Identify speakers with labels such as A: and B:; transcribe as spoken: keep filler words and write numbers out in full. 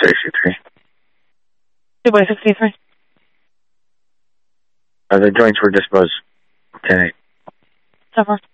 A: sixty-three.
B: two by sixty-three.
A: Uh, the joints were disposed ten eight.
B: So far.